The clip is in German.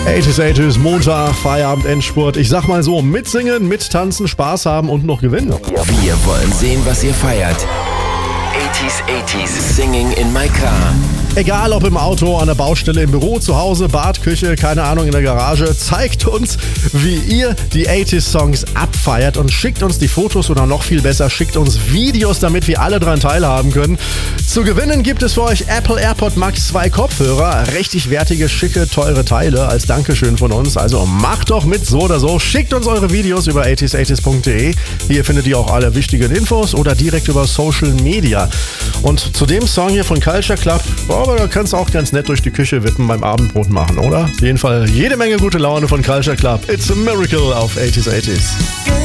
80s, Montag, Feierabend, Endspurt. Ich sag mal so, mitsingen, mittanzen, Spaß haben und noch gewinnen. Wir wollen sehen, was ihr feiert. 80s, singing in my car. Egal ob im Auto, an der Baustelle, im Büro, zu Hause, Bad, Küche, keine Ahnung, in der Garage, zeigt uns, wie ihr die 80s-Songs abfeiert und schickt uns die Fotos oder noch viel besser, schickt uns Videos, damit wir alle daran teilhaben können. Zu gewinnen gibt es für euch Apple AirPod Max 2 Kopfhörer, richtig wertige, schicke, teure Teile als Dankeschön von uns. Also macht doch mit, so oder so, schickt uns eure Videos über 80s80s.de. Hier findet ihr auch alle wichtigen Infos oder direkt über Social Media. Und zu dem Song hier von Culture Club, aber da kannst du auch ganz nett durch die Küche wippen beim Abendbrot machen, oder? Auf jeden Fall jede Menge gute Laune von Culture Club. It's a Miracle auf 80s80s.